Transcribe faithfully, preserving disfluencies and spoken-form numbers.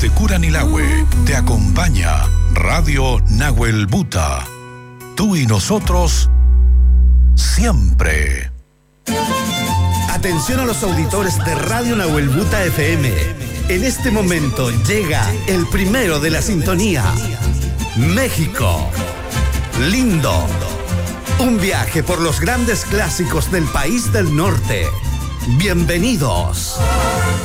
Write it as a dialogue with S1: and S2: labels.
S1: Secura Nilahue te acompaña Radio Nahuel Buta. Tú y nosotros siempre.
S2: Atención a los auditores de Radio Nahuel Buta F M. En este momento llega el primero de la sintonía. México. Lindo. Un viaje por los grandes clásicos del país del norte. Bienvenidos.